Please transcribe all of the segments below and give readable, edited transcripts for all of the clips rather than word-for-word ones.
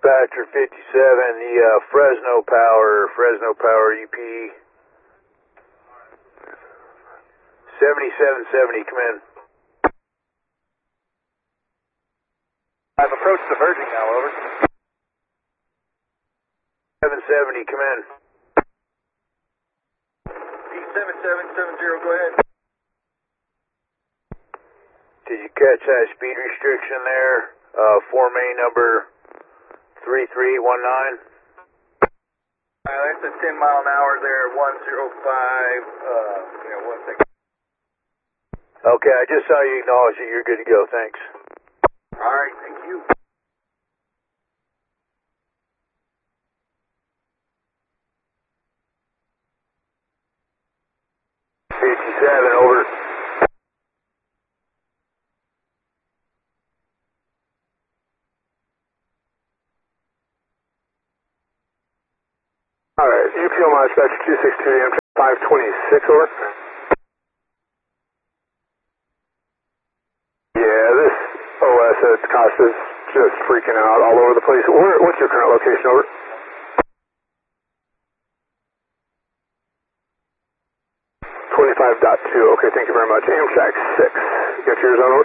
Dispatcher 57, the Fresno Power UP 7770, come in. I've approached the Virgin now, over. 770, come in. P7770, go ahead. Did you catch that speed restriction there? For main number 3319. That's a 10 mile an hour there, 105, 1 second. Okay, I just saw you acknowledge that you're good to go, thanks. Alright, thank you. Over. Alright, UPL dispatch 262 Amtrak 526, over. Yeah, this OS at Costa's just freaking out all over the place. What's your current location, over? Okay, thank you very much. Amtrak 6, you got yours on, over?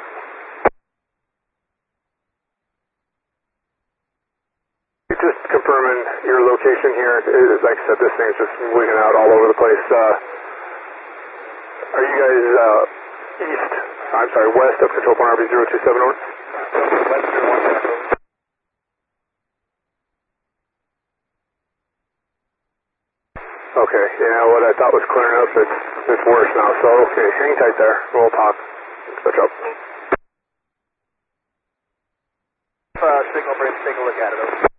Just confirming your location here. Like I said, this thing's just wigging out all over the place. Are you guys west of Control Point RB027, over? Okay, yeah, what I thought was clearing up, it's worse now. So, okay, hang tight there. We'll talk. Switch up. Signal bridge, take a look at it, over.